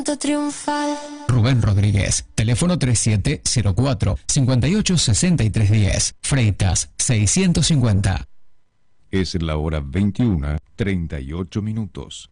triunfal. Rubén Rodríguez, teléfono 3704-586310, Freitas 650. Es la hora 21:38.